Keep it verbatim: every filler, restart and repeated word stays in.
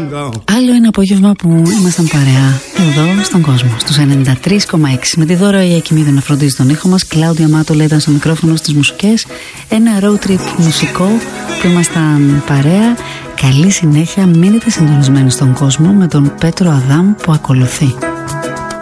Άλλο ένα απόγευμα που ήμασταν παρέα εδώ στον κόσμο, στους ενενήντα τρία κόμμα έξι. Με τη Δώρα Ιακημίδη να φροντίζει τον ήχο μας, Κλάουδια Μάτολα ήταν στο μικρόφωνο στις μουσικές. Ένα road trip μουσικό που ήμασταν παρέα. Καλή συνέχεια, μείνετε συντονισμένοι στον κόσμο με τον Πέτρο Αδάμ που ακολουθεί.